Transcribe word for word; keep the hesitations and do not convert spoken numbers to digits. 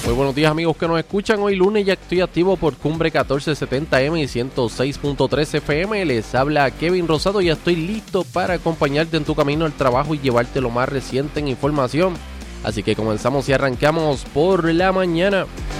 Muy buenos días amigos que nos escuchan. Hoy lunes ya estoy activo por Cumbre catorce setenta eme y ciento seis punto tres efe eme. Les habla Kevin Rosado y estoy listo para acompañarte en tu camino al trabajo y llevarte lo más reciente en información. Así que comenzamos y arrancamos por la mañana.